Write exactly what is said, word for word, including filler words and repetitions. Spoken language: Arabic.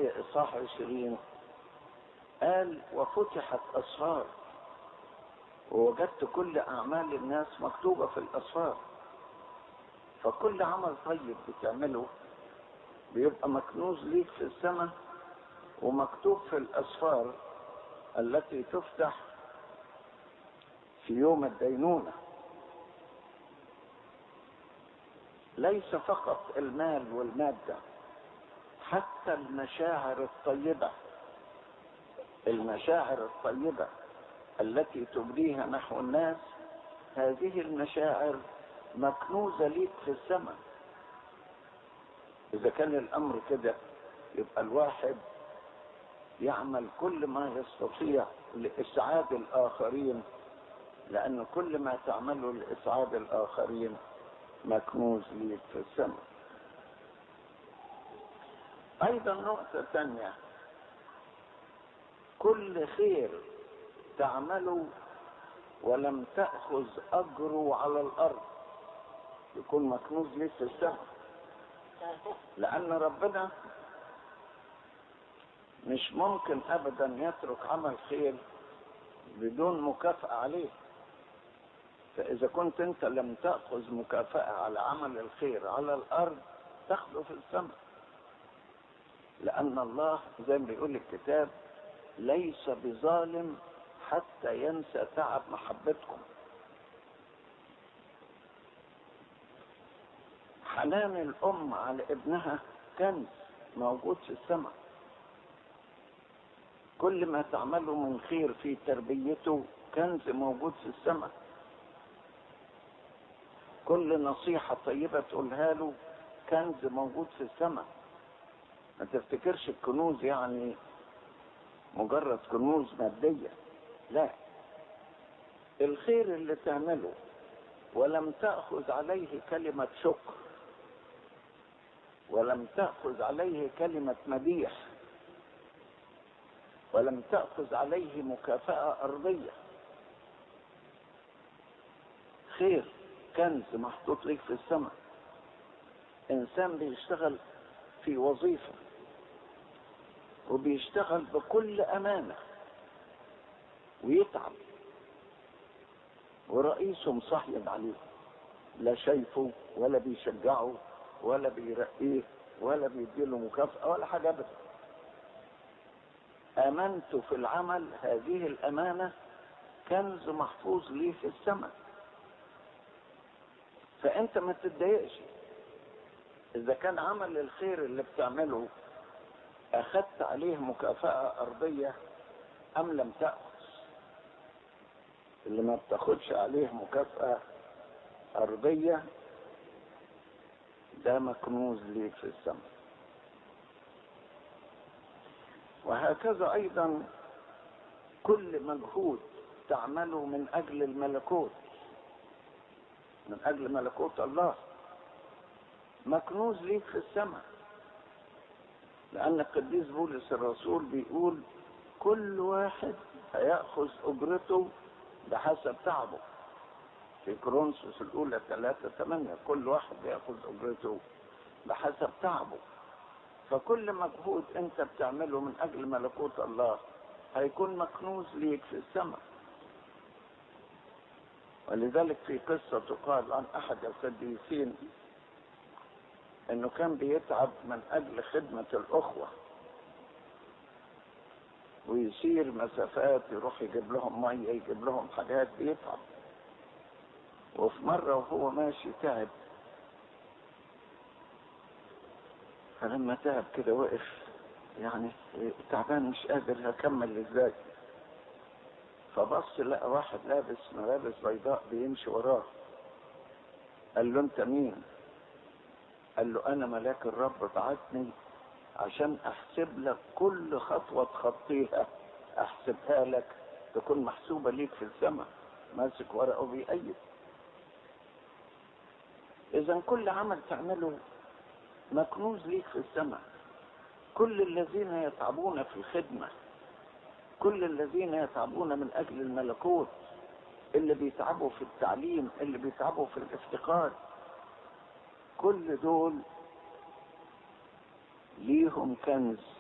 الرؤيا إصحاح عشرين قال وفتحت أسفار، ووجدت كل أعمال الناس مكتوبة في الأسفار. فكل عمل طيب بتعمله بيبقى مكنوز ليك في السماء ومكتوب في الأسفار التي تفتح في يوم الدينونة. ليس فقط المال والمادة، حتى المشاعر الطيبة، المشاعر الطيبة التي تبديها نحو الناس، هذه المشاعر مكنوزة ليك في السماء. إذا كان الأمر كده يبقى الواحد يعمل كل ما يستطيع لإسعاد الآخرين، لأن كل ما تعمله لإسعاد الآخرين مكنوز ليك في السماء. أيضا نقطة ثانية، كل خير تعمله ولم تأخذ أجره على الأرض يكون مكنوز ليك في السماء، لأن ربنا مش ممكن أبدا يترك عمل خير بدون مكافأة عليه. فإذا كنت أنت لم تأخذ مكافأة على عمل الخير على الأرض تاخده في السماء، لأن الله زي ما بيقول الكتاب ليس بظالم حتى ينسى تعب محبتكم. حنان الأم على ابنها كنز موجود في السماء. كل ما تعمله من خير في تربيته كنز موجود في السماء. كل نصيحة طيبة تقولها له كنز موجود في السماء. ما تفتكرش الكنوز يعني مجرد كنوز مادية، لا، الخير اللي تعمله ولم تأخذ عليه كلمة شكر ولم تأخذ عليه كلمة مديح ولم تأخذ عليه مكافأة أرضية، خير كنز محطوط لك في السماء. إنسان بيشتغل في وظيفة وبيشتغل بكل أمانة ويتعب ورئيسه مصحيد عليه، لا شايفه ولا بيشجعه ولا بيرقيه ولا بيديله مكافأة ولا حاجة أبدا. أمانته في العمل، هذه الأمانة كنز محفوظ ليه في السماء. فأنت ما تتضايقش إذا كان عمل الخير اللي بتعمله أخذت عليه مكافأة أرضية أم لم تأخذ. اللي ما بتاخدش عليه مكافأة أرضية ده مكنوز ليك في السماء. وهكذا أيضا كل مجهود تعمله من أجل الملكوت، من أجل ملكوت الله، مكنوز ليك في السماء. لأن القديس بولس الرسول بيقول كل واحد هيأخذ أجرته بحسب تعبه، في كورنثوس الأولى ثلاثة ثمانية، كل واحد يأخذ أجرته بحسب تعبه. فكل مجهود أنت بتعمله من أجل ملكوت الله هيكون مكنوز ليك في السماء. ولذلك في قصة تقال عن أحد القديسين إنه كان بيتعب من أجل خدمة الأخوة ويسير مسافات، يروح يجيب لهم مية، يجيب لهم حاجات، بيتعب. وفي مرة وهو ماشي تعب، فلما تعب كده وقف، يعني تعبان مش قادر هكمل ازاي. فبص لقى واحد لابس ملابس بيضاء بيمشي وراه. قال له انت مين؟ قال له انا ملاك الرب بعتني عشان احسب لك كل خطوة تخطيها، احسبها لك تكون محسوبة ليك في السماء. ماسك ورقه بيأيد. اذا كل عمل تعمله مكنوز ليك في السماء. كل الذين يتعبون في الخدمة، كل الذين يتعبون من اجل الملكوت، اللي بيتعبوا في التعليم، اللي بيتعبوا في الافتقار، كل دول ليهم كنز